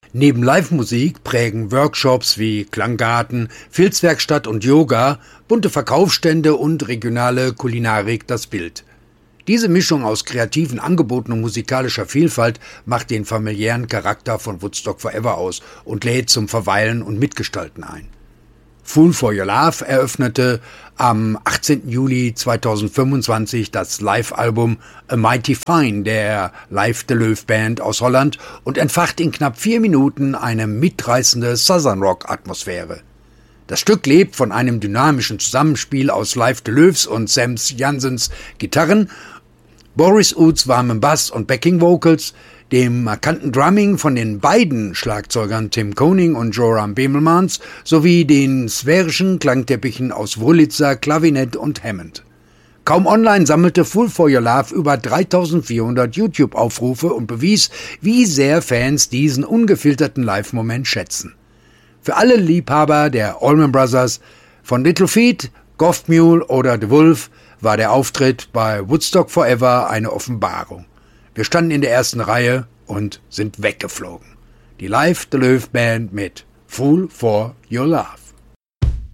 Neben Live-Musik prägen Workshops wie Klanggarten, Filzwerkstatt und Yoga, bunte Verkaufsstände und regionale Kulinarik das Bild. Diese Mischung aus kreativen Angeboten und musikalischer Vielfalt macht den familiären Charakter von Woodstock Forever aus und lädt zum Verweilen und Mitgestalten ein. Fool for Your Love eröffnete am 18. Juli 2025 das Live-Album A Mighty Fine der Live de Loef Band aus Holland und entfacht in knapp 4 Minuten eine mitreißende Southern Rock-Atmosphäre. Das Stück lebt von einem dynamischen Zusammenspiel aus Live de Loefs und Sams Janssens Gitarren, Boris Uths warmem Bass und Backing Vocals, dem markanten Drumming von den beiden Schlagzeugern Tim Koning und Joram Bemelmans sowie den sphärischen Klangteppichen aus Wurlitzer, Klavinett und Hammond. Kaum online sammelte Fool for Your Love über 3400 YouTube-Aufrufe und bewies, wie sehr Fans diesen ungefilterten Live-Moment schätzen. Für alle Liebhaber der Allman Brothers, von Little Feat, Goff Mule oder The Wolf, war der Auftritt bei Woodstock Forever eine Offenbarung. Wir standen in der ersten Reihe und sind weggeflogen. Die Live de Loef Band mit Fool for Your Love.